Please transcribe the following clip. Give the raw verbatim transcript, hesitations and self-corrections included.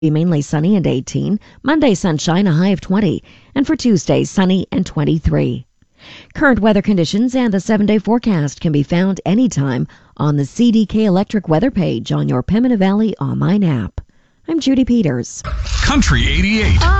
Mainly sunny and eighteen. Monday, sunshine, a high of twenty. And for Tuesday, sunny and twenty-three. Current weather conditions and the seven-day forecast can be found anytime on the C D K Electric weather page on your Pembina Valley online app. I'm Judy Peters. Country eighty-eight.